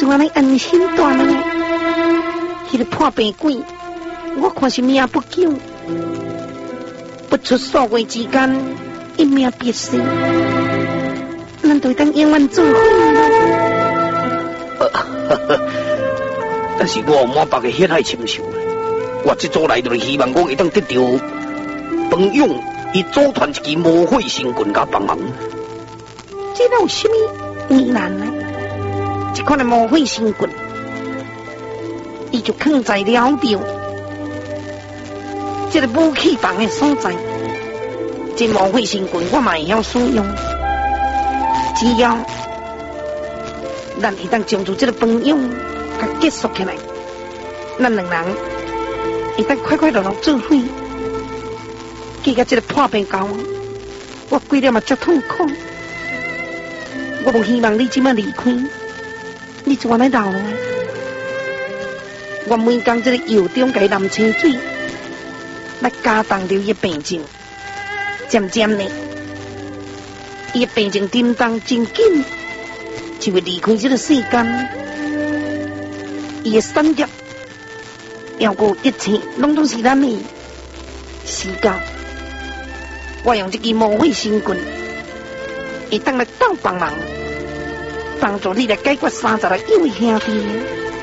就安尼安心大了。迄个破病鬼，我看是命不久，不出数月之间，一命别生。咱就当永远做伙了。但是我满腹的血海深仇，我这组来就是希望我会当得到彭勇伊组团一支魔血神棍甲帮忙。 这哪有什么为难呢？这款的魔血神棍，伊就藏在了庙这个武器房的所在。这魔血神棍我嘛会晓使用，只要咱会当将住这个彭勇甲结束起来，咱两人会当快快乐乐做伙。记甲这个破病狗，我规了嘛足痛苦。我无希望你即马离开，你就安尼留落来。我每工这个药中给淋清水，来加重着伊的病症。渐渐呢，伊的病情震动真紧，就会离开这个世间。伊的产业，还有一切，拢都是咱的时间。我用这支魔血神棍，会当来斗帮忙，帮助你来解决30个幼兄弟。